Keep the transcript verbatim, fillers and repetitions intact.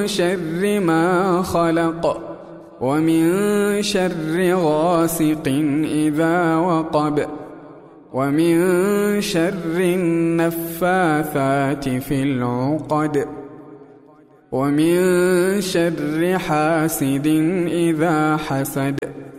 شر ما خلق ومن شر غاسق إذا وقب ومن شر النفاثات في العقد ومن شر حاسد إذا حسد